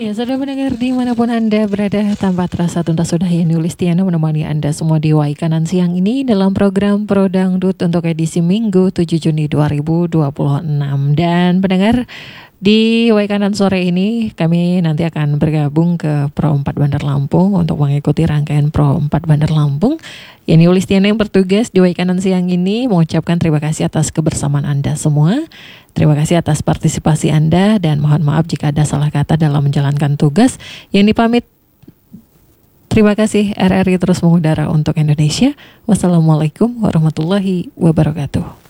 Ya, sudah mendengar dimanapun Anda berada, tanpa terasa tuntas sudah Yani Yulistiana menemani Anda semua di Wai Kanan siang ini dalam program Pro Dangdut untuk edisi Minggu 7 Juni 2026. Dan pendengar, di Wai Kanan sore ini kami nanti akan bergabung ke Pro 4 Bandar Lampung untuk mengikuti rangkaian Pro 4 Bandar Lampung. Yani Yulistiana yang bertugas di Wai Kanan siang ini mengucapkan terima kasih atas kebersamaan Anda semua. Terima kasih atas partisipasi Anda dan mohon maaf jika ada salah kata dalam menjalankan tugas. Yang dipamit, terima kasih. RRI terus mengudara untuk Indonesia. Wassalamualaikum warahmatullahi wabarakatuh.